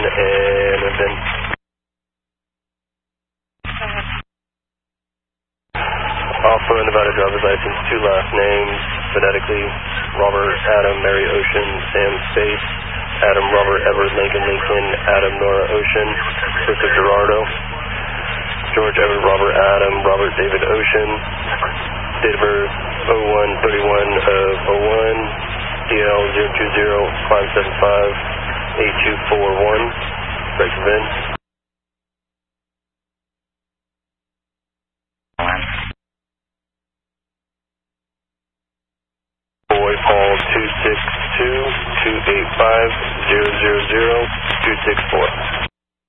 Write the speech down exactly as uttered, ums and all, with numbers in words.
and then also a Nevada driver's license, two last names, phonetically, Robert Adam Mary Ocean, Sam Space, Adam Robert Edward Lincoln Lincoln, Adam Nora Ocean, Richard Gerardo, George Edward Robert Adam, Robert David Ocean, date of birth oh one thirty-one of oh one, D L zero two zero five seven five eight two four one, break the V I N. Boy Paul two six two two eight five zero zero zero two six four.